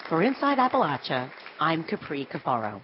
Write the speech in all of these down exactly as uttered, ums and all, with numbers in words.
For Inside Appalachia, I'm Capri Cafaro.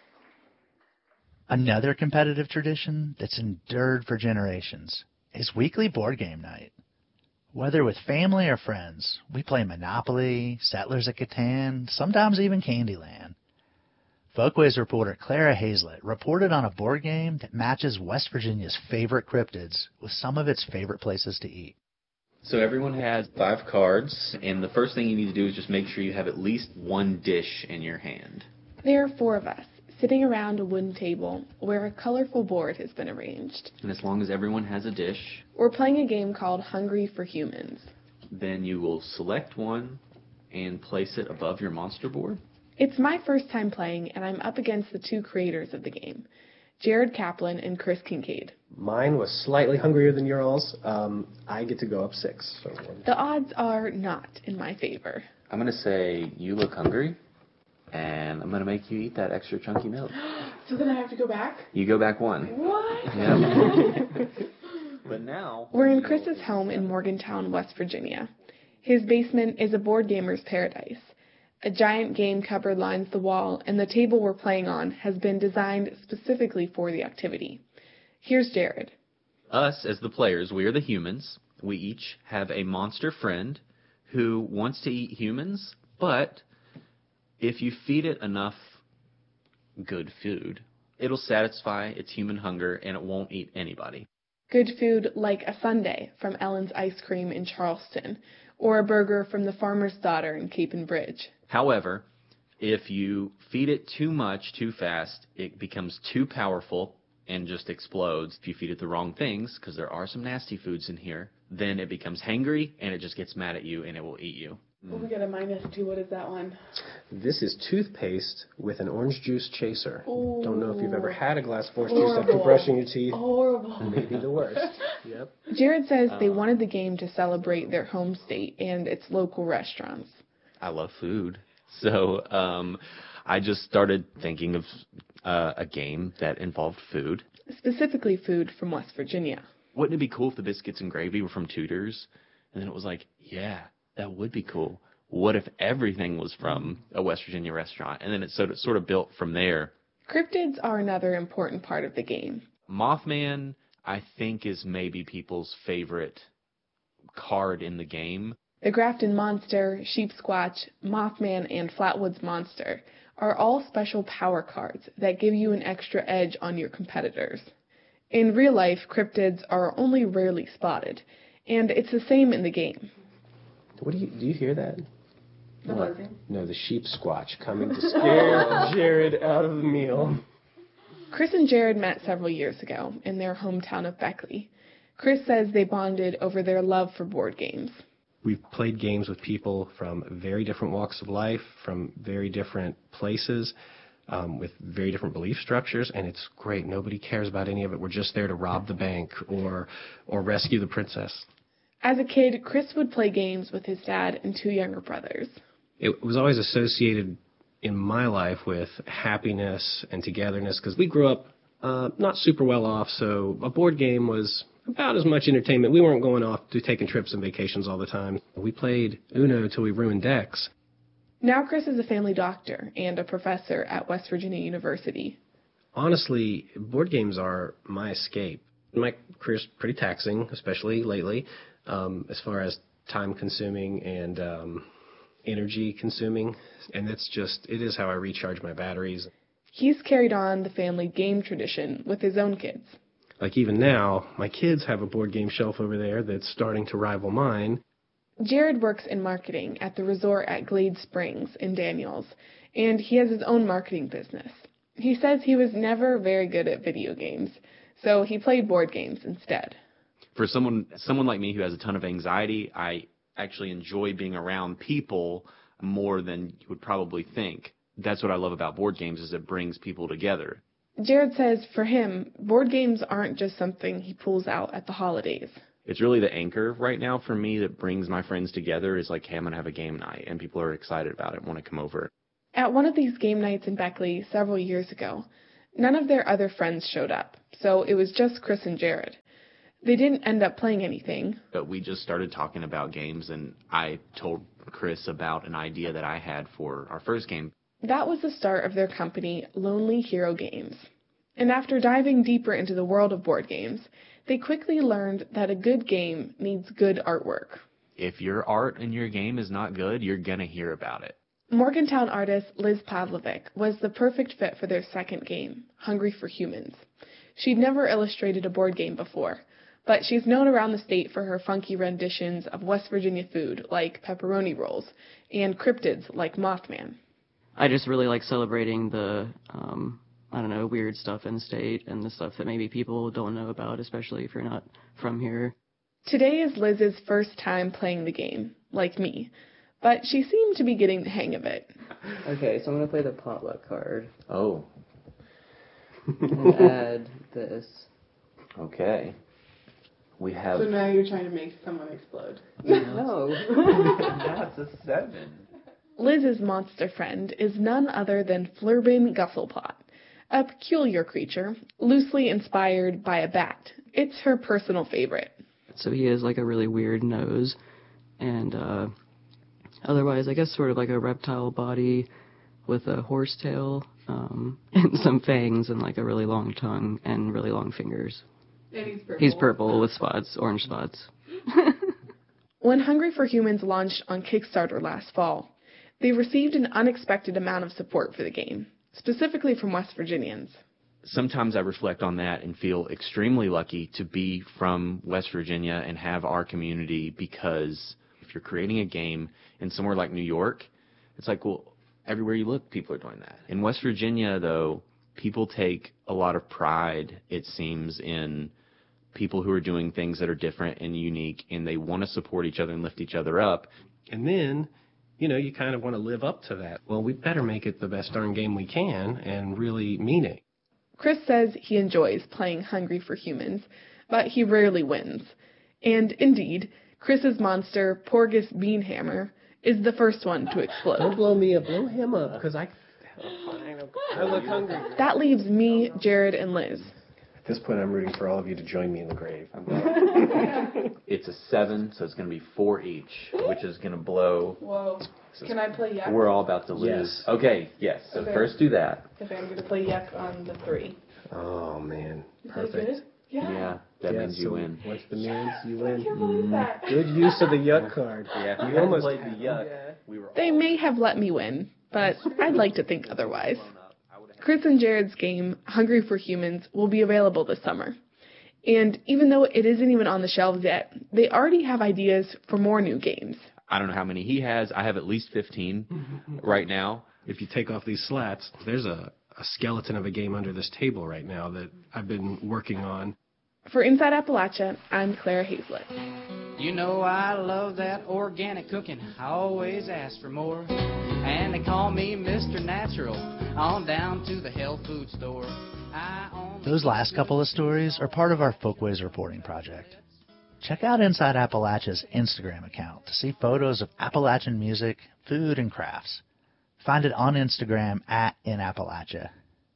Another competitive tradition that's endured for generations is weekly board game night. Whether with family or friends, we play Monopoly, Settlers of Catan, sometimes even Candyland. Folkways reporter Clara Hazlett reported on a board game that matches West Virginia's favorite cryptids with some of its favorite places to eat. So everyone has five cards, and the first thing you need to do is just make sure you have at least one dish in your hand. There are four of us, sitting around a wooden table where a colorful board has been arranged. And as long as everyone has a dish, we're playing a game called Hungry for Humans. Then you will select one and place it above your monster board. It's my first time playing, and I'm up against the two creators of the game, Jared Kaplan and Chris Kincaid. Mine was slightly hungrier than yours. Um, I get to go up six. So. The odds are not in my favor. I'm going to say you look hungry, and I'm going to make you eat that extra chunky milk. So then I have to go back? You go back one. What? Yeah. But now... We're in Chris's home in Morgantown, West Virginia. His basement is a board gamer's paradise. A giant game cupboard lines the wall, and the table we're playing on has been designed specifically for the activity. Here's Jared. Us, as the players, we are the humans. We each have a monster friend who wants to eat humans, but if you feed it enough good food, it'll satisfy its human hunger, and it won't eat anybody. Good food like a sundae from Ellen's Ice Cream in Charleston, or a burger from the Farmer's Daughter in Cape and Bridge. However, if you feed it too much too fast, it becomes too powerful and just explodes. If you feed it the wrong things, because there are some nasty foods in here, then it becomes hangry and it just gets mad at you and it will eat you. Oh, we got a minus two. What is that one? This is toothpaste with an orange juice chaser. Ooh. Don't know if you've ever had a glass of orange Horrible. juice after brushing your teeth. Horrible. Maybe the worst. Yep. Jared says they wanted the game to celebrate their home state and its local restaurants. I love food. So um, I just started thinking of uh, a game that involved food. Specifically food from West Virginia. Wouldn't it be cool if the biscuits and gravy were from Tudor's? And then it was like, yeah, that would be cool. What if everything was from a West Virginia restaurant? And then it sort of, sort of built from there. Cryptids are another important part of the game. Mothman, I think, is maybe people's favorite card in the game. The Grafton Monster, Sheep Squatch, Mothman, and Flatwoods Monster are all special power cards that give you an extra edge on your competitors. In real life, cryptids are only rarely spotted, and it's the same in the game. What do you do? You hear that? The buzzing? No, the sheep squatch coming to scare Jared out of the meal. Chris and Jared met several years ago in their hometown of Beckley. Chris says they bonded over their love for board games. We've played games with people from very different walks of life, from very different places, um, with very different belief structures, and it's great. Nobody cares about any of it. We're just there to rob the bank or or rescue the princess. As a kid, Chris would play games with his dad and two younger brothers. It was always associated in my life with happiness and togetherness, because we grew up uh, not super well off, so a board game was about as much entertainment. We weren't going off to taking trips and vacations all the time. We played Uno till we ruined decks. Now Chris is a family doctor and a professor at West Virginia University. Honestly, board games are my escape. My career's pretty taxing, especially lately, um, as far as time-consuming and um, energy-consuming. And it's just, it is how I recharge my batteries. He's carried on the family game tradition with his own kids. Like even now, my kids have a board game shelf over there that's starting to rival mine. Jared works in marketing at the resort at Glade Springs in Daniels, and he has his own marketing business. He says he was never very good at video games, so he played board games instead. For someone someone like me who has a ton of anxiety, I actually enjoy being around people more than you would probably think. That's what I love about board games, is it brings people together. Jared says for him, board games aren't just something he pulls out at the holidays. It's really the anchor right now for me that brings my friends together. Is like, hey, I'm going to have a game night, and people are excited about it and want to come over. At one of these game nights in Beckley several years ago, none of their other friends showed up, so it was just Chris and Jared. They didn't end up playing anything. But we just started talking about games, and I told Chris about an idea that I had for our first game. That was the start of their company, Lonely Hero Games. And after diving deeper into the world of board games, they quickly learned that a good game needs good artwork. If your art in your game is not good, you're going to hear about it. Morgantown artist Liz Pavlovic was the perfect fit for their second game, Hungry for Humans. She'd never illustrated a board game before, but she's known around the state for her funky renditions of West Virginia food like pepperoni rolls and cryptids like Mothman. I just really like celebrating the, um, I don't know, weird stuff in the state and the stuff that maybe people don't know about, especially if you're not from here. Today is Liz's first time playing the game, like me, but she seemed to be getting the hang of it. Okay, so I'm going to play the potluck card. Oh. And add this. Okay. We have... So now you're trying to make someone explode. No. That's a seven. Liz's monster friend is none other than Flurbin Gusselplot, a peculiar creature, loosely inspired by a bat. It's her personal favorite. So he has like a really weird nose, and uh, otherwise I guess sort of like a reptile body with a horse tail, um, and some fangs and like a really long tongue and really long fingers. And he's purple. He's purple with spots, orange spots. When Hungry for Humans launched on Kickstarter last fall, they received an unexpected amount of support for the game, specifically from West Virginians. Sometimes I reflect on that and feel extremely lucky to be from West Virginia and have our community, because if you're creating a game in somewhere like New York, it's like, well, everywhere you look, people are doing that. In West Virginia, though, people take a lot of pride, it seems, in people who are doing things that are different and unique, and they want to support each other and lift each other up. And then, you know, you kind of want to live up to that. Well, we better make it the best darn game we can and really mean it. Chris says he enjoys playing Hungry for Humans, but he rarely wins. And indeed, Chris's monster, Porgus Beanhammer, is the first one to explode. Don't blow me up. Blow him up, because I, I look hungry. That leaves me, Jared, and Liz. At this point, I'm rooting for all of you to join me in the grave. It's a seven, so it's going to be four each, which is going to blow. Whoa. Can I play Yuck? We're all about to lose. Yes. Okay, yes. So Okay. first do that. Okay, I'm going to play Yuck on the three. Oh, man. Is that Perfect. good? Yeah. Yeah, that Yeah, means you so win. What's the means? You I win. can't believe that. Good use of the yuck card. Yeah, if You you hadn't almost played the yuck, we were They all may have let me win, but I'd like to think otherwise. Chris and Jared's game, Hungry for Humans, will be available this summer. And even though it isn't even on the shelves yet, they already have ideas for more new games. I don't know how many he has. I have at least fifteen right now. If you take off these slats, there's a, a skeleton of a game under this table right now that I've been working on. For Inside Appalachia, I'm Clara Hazlett. You know I love that organic cooking. I always ask for more. And they call me Mister Natural. On down to the health food store. I only Those last couple of stories are part of our Folkways reporting project. Check out Inside Appalachia's Instagram account to see photos of Appalachian music, food, and crafts. Find it on Instagram at In Appalachia.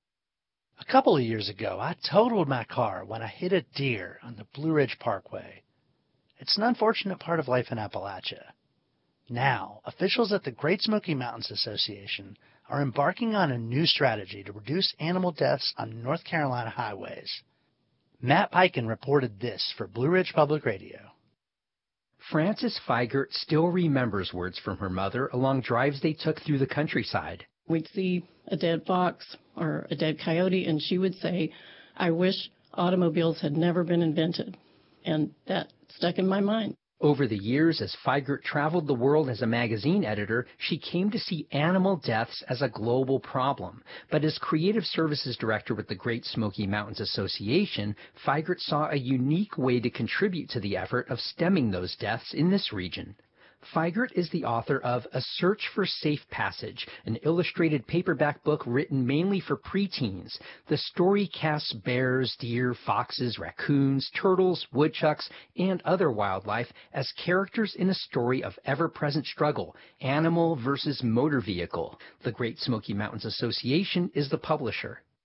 A couple of years ago, I totaled my car when I hit a deer on the Blue Ridge Parkway. It's an unfortunate part of life in Appalachia. Now, officials at the Great Smoky Mountains Association are embarking on a new strategy to reduce animal deaths on North Carolina highways. Matt Piken reported this for Blue Ridge Public Radio. Frances Feigert still remembers words from her mother along drives they took through the countryside. We'd see a dead fox or a dead coyote, and she would say, I wish automobiles had never been invented. And that stuck in my mind. Over the years, as Feigert traveled the world as a magazine editor, she came to see animal deaths as a global problem. But as creative services director with the Great Smoky Mountains Association, Feigert saw a unique way to contribute to the effort of stemming those deaths in this region. Feigert is the author of A Search for Safe Passage, an illustrated paperback book written mainly for preteens. The story casts bears, deer, foxes, raccoons, turtles, woodchucks, and other wildlife as characters in a story of ever-present struggle, animal versus motor vehicle. The Great Smoky Mountains Association is the publisher. It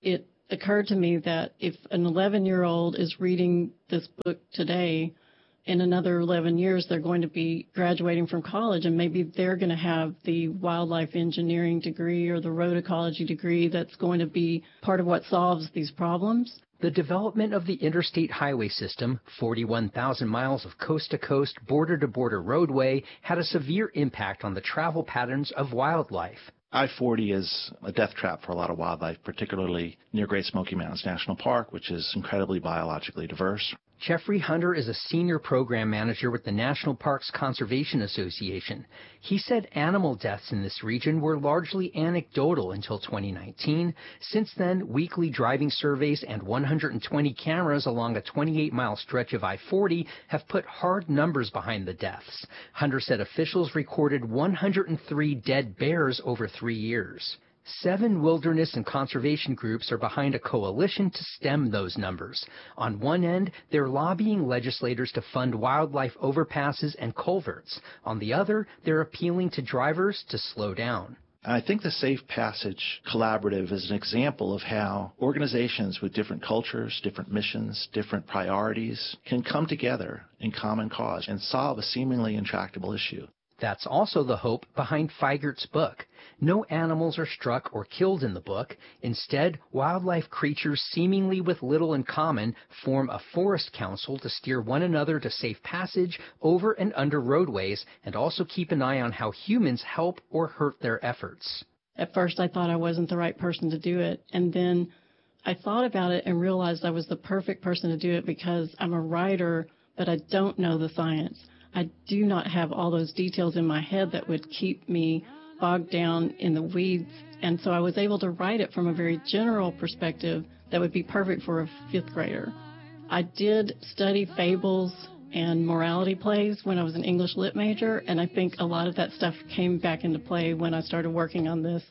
occurred to me that if an eleven-year-old is reading this book today, in another eleven years, they're going to be graduating from college, and maybe they're going to have the wildlife engineering degree or the road ecology degree that's going to be part of what solves these problems. The development of the interstate highway system, forty-one thousand miles of coast-to-coast, border-to-border roadway, had a severe impact on the travel patterns of wildlife. I forty is a death trap for a lot of wildlife, particularly near Great Smoky Mountains National Park, which is incredibly biologically diverse. Jeffrey Hunter is a senior program manager with the National Parks Conservation Association. He said animal deaths in this region were largely anecdotal until twenty nineteen. Since then, weekly driving surveys and one hundred twenty cameras along a twenty-eight mile stretch of I forty have put hard numbers behind the deaths. Hunter said officials recorded one hundred three dead bears over three years. Seven wilderness and conservation groups are behind a coalition to stem those numbers. On one end, they're lobbying legislators to fund wildlife overpasses and culverts. On the other, they're appealing to drivers to slow down. I think the Safe Passage Collaborative is an example of how organizations with different cultures, different missions, different priorities can come together in common cause and solve a seemingly intractable issue. That's also the hope behind Feigert's book. No animals are struck or killed in the book. Instead, wildlife creatures seemingly with little in common form a forest council to steer one another to safe passage over and under roadways and also keep an eye on how humans help or hurt their efforts. At first, I thought I wasn't the right person to do it, and then I thought about it and realized I was the perfect person to do it because I'm a writer, but I don't know the science. I do not have all those details in my head that would keep me bogged down in the weeds. And so I was able to write it from a very general perspective that would be perfect for a fifth grader. I did study fables and morality plays when I was an English lit major, and I think a lot of that stuff came back into play when I started working on this.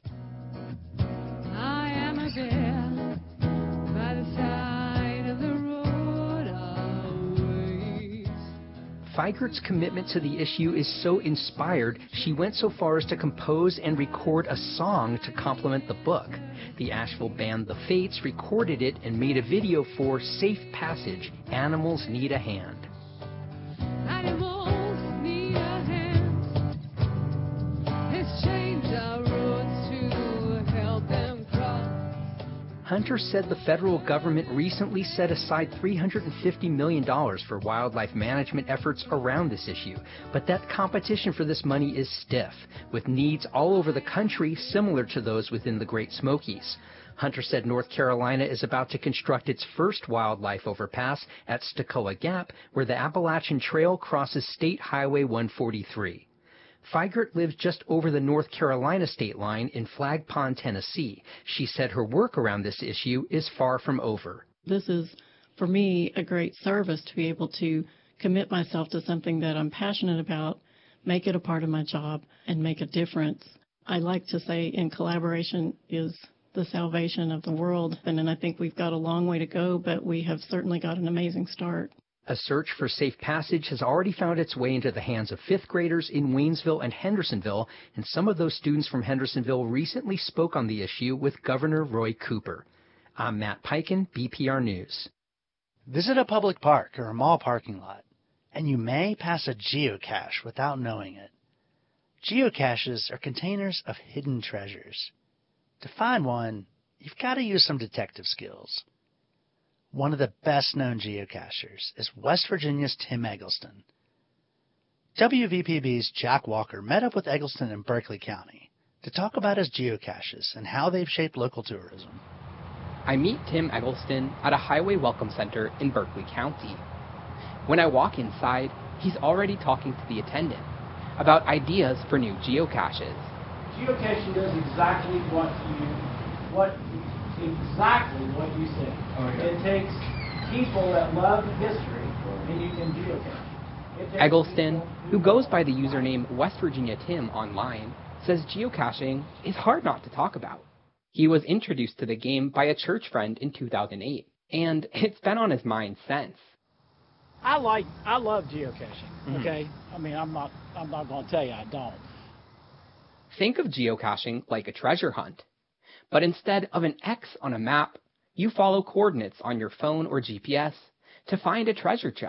I am a bear by the side of the road. Feigert's commitment to the issue is so inspired, she went so far as to compose and record a song to complement the book. The Asheville band The Fates recorded it and made a video for Safe Passage, Animals Need a Hand. Animals need a hand. It's changed our roads to help them cross. Hunter said the federal government recently set aside three hundred fifty million dollars for wildlife management efforts around this issue, but that competition for this money is stiff, with needs all over the country similar to those within the Great Smokies. Hunter said North Carolina is about to construct its first wildlife overpass at Stokoe Gap, where the Appalachian Trail crosses State Highway one forty-three. Feigert lives just over the North Carolina state line in Flag Pond, Tennessee. She said her work around this issue is far from over. This is, for me, a great service to be able to commit myself to something that I'm passionate about, make it a part of my job, and make a difference. I like to say in collaboration is the salvation of the world, and I think we've got a long way to go, but we have certainly got an amazing start. A search for safe passage has already found its way into the hands of fifth graders in Waynesville and Hendersonville, and some of those students from Hendersonville recently spoke on the issue with Governor Roy Cooper. I'm Matt Peiken, B P R News. Visit a public park or a mall parking lot, and you may pass a geocache without knowing it. Geocaches are containers of hidden treasures. To find one, you've got to use some detective skills. One of the best-known geocachers is West Virginia's Tim Eggleston. W V P B's Jack Walker met up with Eggleston in Berkeley County to talk about his geocaches and how they've shaped local tourism. I meet Tim Eggleston at a highway welcome center in Berkeley County. When I walk inside, he's already talking to the attendant about ideas for new geocaches. Geocaching does exactly what you what exactly what you said. Okay. It takes people that love history, and you can geocache. Eggleston, who goes by the username West Virginia Tim online, says geocaching is hard not to talk about. He was introduced to the game by a church friend in two thousand eight, and it's been on his mind since. I like, I love geocaching. Mm-hmm. Okay, I mean, I'm not, I'm not going to tell you I don't. Think of geocaching like a treasure hunt, but instead of an X on a map, You follow coordinates on your phone or G P S to find a treasure chest.